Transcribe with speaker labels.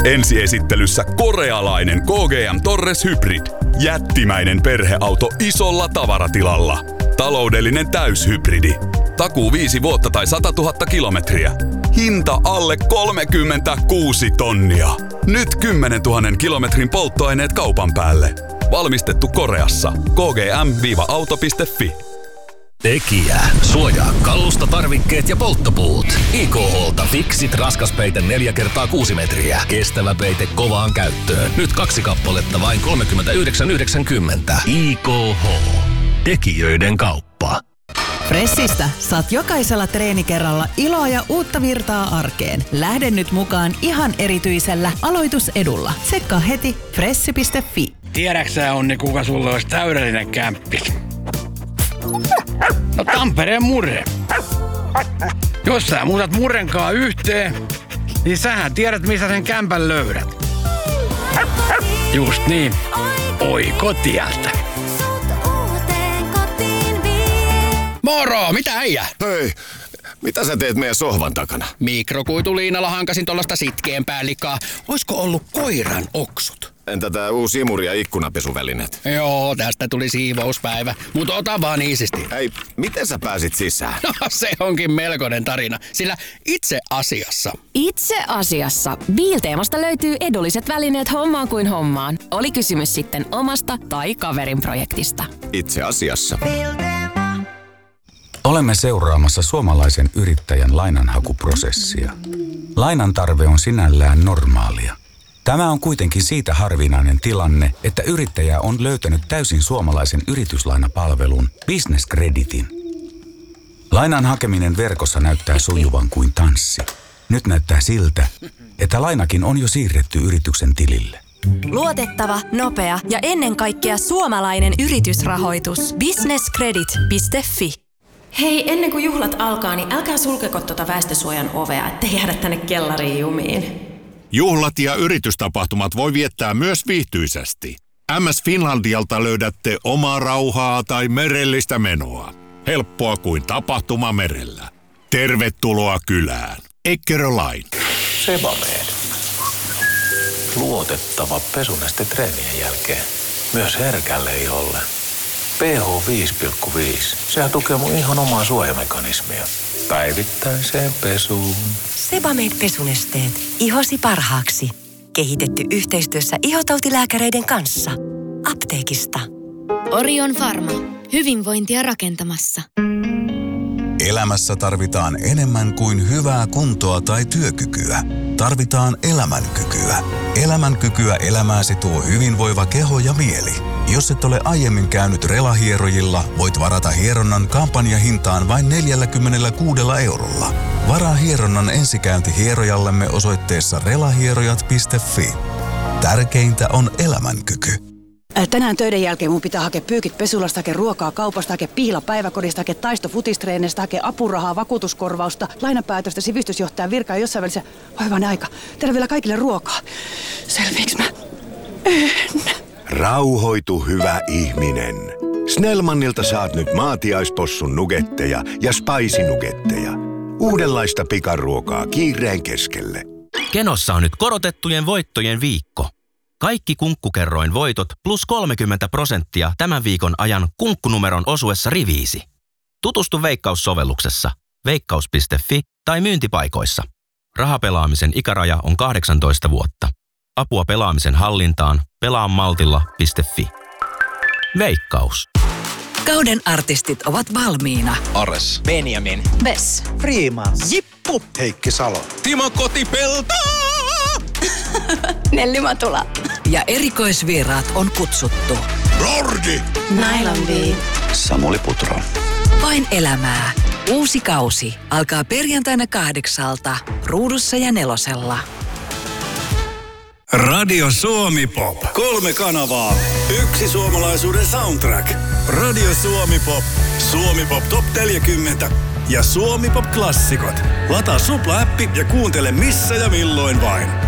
Speaker 1: Ensiesittelyssä korealainen KGM Torres Hybrid. Jättimäinen perheauto isolla tavaratilalla. Taloudellinen täyshybridi. Takuu 5 vuotta tai 100 000 kilometriä. Hinta alle 36 tonnia. Nyt 10 000 kilometrin polttoaineet kaupan päälle. Valmistettu Koreassa. kgm-auto.fi.
Speaker 2: Tekijä. Suojaa kalusta, tarvikkeet ja polttopuut. IKH:lta Fixit raskaspeite 4x6 metriä. Kestävä peite kovaan käyttöön. Nyt 2 kappaletta vain 39,90. IKH. Tekijöiden kauppa.
Speaker 3: Fressistä saat jokaisella treenikerralla iloa ja uutta virtaa arkeen. Lähde nyt mukaan ihan erityisellä aloitusedulla. Tsekkaa heti fressi.fi.
Speaker 4: Tiedäksä, Onni, kuka sulla olisi täydellinen kämppis? No Tampereen Murre. Jos sä muutat Murrenkaan yhteen, niin sähän tiedät, missä sen kämpän löydät. Just niin. Oikotieltä.
Speaker 5: Moro, mitä äijä?
Speaker 6: Hei, mitä sä teet meidän sohvan takana?
Speaker 5: Mikrokuituliinalla hankasin tollasta sitkeämpää likaa. Oisko ollut koiran oksut?
Speaker 6: Entä tää uusi imuri- ja ikkunapesuvälineet?
Speaker 5: Joo, tästä tuli siivouspäivä, mutta ota vaan iisisti.
Speaker 6: Hei, miten sä pääsit sisään?
Speaker 5: No se onkin melkoinen tarina, sillä itse asiassa
Speaker 7: Biilteemasta löytyy edulliset välineet hommaan kuin hommaan. Oli kysymys sitten omasta tai kaverin projektista.
Speaker 6: Itse asiassa.
Speaker 8: Olemme seuraamassa suomalaisen yrittäjän lainanhakuprosessia. Lainan tarve on sinällään normaalia. Tämä on kuitenkin siitä harvinainen tilanne, että yrittäjä on löytänyt täysin suomalaisen yrityslainapalvelun Business Creditin. Lainan hakeminen verkossa näyttää sujuvan kuin tanssi. Nyt näyttää siltä, että lainakin on jo siirretty yrityksen tilille.
Speaker 9: Luotettava, nopea ja ennen kaikkea suomalainen yritysrahoitus. Businesscredit.fi.
Speaker 10: Hei, ennen kuin juhlat alkaa, niin älkää sulkeko tuota väestösuojan ovea, ettei jäädä tänne kellariin jumiin.
Speaker 11: Juhlat ja yritystapahtumat voi viettää myös viihtyisesti. MS Finlandialta löydätte omaa rauhaa tai merellistä menoa. Helppoa kuin tapahtuma merellä. Tervetuloa kylään. Eckerö Line.
Speaker 12: Sebamed. Luotettava pesuneste treenien jälkeen. Myös herkälle iholle. pH 5,5. Sehän tukee mun ihon omaa suojamekanismia. Päivittäiseen pesuun.
Speaker 9: Sebamed pesunesteet. Ihosi parhaaksi. Kehitetty yhteistyössä ihotautilääkäreiden kanssa. Apteekista.
Speaker 13: Orion Pharma. Hyvinvointia rakentamassa.
Speaker 14: Elämässä tarvitaan enemmän kuin hyvää kuntoa tai työkykyä. Tarvitaan elämänkykyä. Elämänkykyä elämääsi tuo hyvinvoiva keho ja mieli. Jos et ole aiemmin käynyt relahierojilla, voit varata hieronnan kampanjahintaan vain 46 €. Varaa hieronnan ensikäynti hierojallemme osoitteessa relahierojat.fi. Tärkeintä on elämänkyky.
Speaker 15: Tänään töiden jälkeen mun pitää hakea pyykit pesulasta, hakea ruokaa kaupasta, hakea pihla päiväkodista, hakea taisto futistreenistä, hakea apurahaa, vakuutuskorvausta, lainapäätöstä, sivistysjohtajan virkaa ja jossain välissä vaivainen aika. Tehdään vielä kaikille ruokaa. Selviiks mä?
Speaker 16: Rauhoitu, hyvä ihminen. Snellmanilta saat nyt maatiaispossun nugetteja ja spicy-nugetteja. Uudenlaista pikaruokaa kiireen keskelle.
Speaker 17: Kenossa on nyt korotettujen voittojen viikko. Kaikki Kunkkukerroin voitot plus 30% tämän viikon ajan kunkkunumeron osuessa riviisi. Tutustu Veikkaus-sovelluksessa, veikkaus.fi tai myyntipaikoissa. Rahapelaamisen ikäraja on 18 vuotta. Apua pelaamisen hallintaan pelaamaltilla.fi. Veikkaus.
Speaker 3: Kauden artistit ovat valmiina.
Speaker 18: Ares,
Speaker 3: Benjamin,
Speaker 18: Bess, Freeman, Jippu, Heikki Salo,
Speaker 3: Timo Kotipelto,
Speaker 10: Nelli Matula.
Speaker 3: Ja erikoisvieraat on kutsuttu.
Speaker 18: Lordi,
Speaker 10: Nylon V.
Speaker 18: Samuli Putro.
Speaker 3: Vain elämää. Uusi kausi alkaa perjantaina 8 Ruudussa ja 4.
Speaker 2: Radio Suomi Pop. 3 kanavaa. 1 suomalaisuuden soundtrack. Radio Suomi Pop. Suomi Pop Top 40. Ja Suomi Pop Klassikot. Lataa Supla-appi ja kuuntele missä ja milloin vain.